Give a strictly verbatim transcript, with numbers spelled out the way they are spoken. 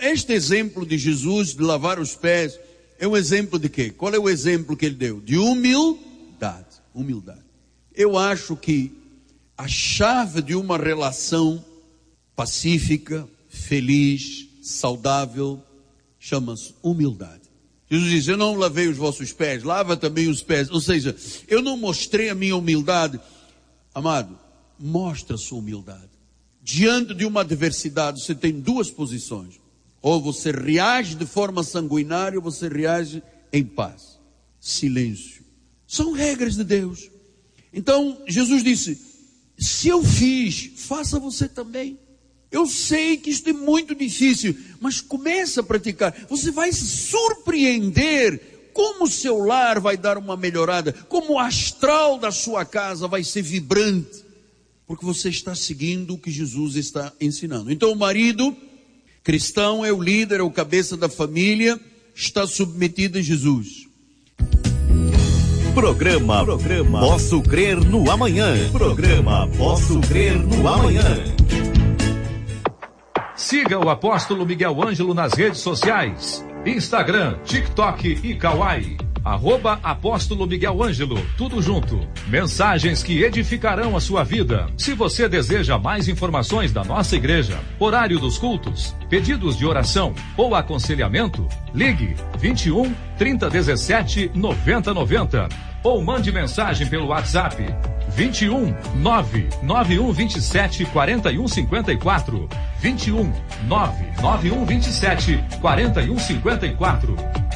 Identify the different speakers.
Speaker 1: este exemplo de Jesus de lavar os pés é um exemplo de quê? Qual é o exemplo que ele deu? De humildade. Humildade. Eu acho que a chave de uma relação pacífica, feliz, saudável, chama-se humildade. Jesus diz, eu não lavei os vossos pés, lava também os pés. Ou seja, eu não mostrei a minha humildade. Amado, mostra a sua humildade. Diante de uma adversidade, você tem duas posições. Ou você reage de forma sanguinária, ou você reage em paz. Silêncio. São regras de Deus. Então, Jesus disse, se eu fiz, faça você também. Eu sei que isto é muito difícil, mas comece a praticar. Você vai se surpreender como o seu lar vai dar uma melhorada, como o astral da sua casa vai ser vibrante, porque você está seguindo o que Jesus está ensinando. Então o marido cristão é o líder, é o cabeça da família, está submetido a Jesus.
Speaker 2: Programa, Programa Posso Crer no Amanhã. Programa Posso Crer no Amanhã.
Speaker 3: Siga o Apóstolo Miguel Ângelo nas redes sociais. Instagram, TikTok e Kawai. Arroba Apóstolo Miguel Ângelo, tudo junto. Mensagens que edificarão a sua vida. Se você deseja mais informações da nossa igreja, horário dos cultos, pedidos de oração ou aconselhamento, ligue vinte e um, trinta, dezessete, noventa, noventa ou mande mensagem pelo WhatsApp vinte e um, nove nove um vinte e sete, quarenta e um cinquenta e quatro. vinte e um, nove nove um vinte e sete, quarenta e um cinquenta e quatro.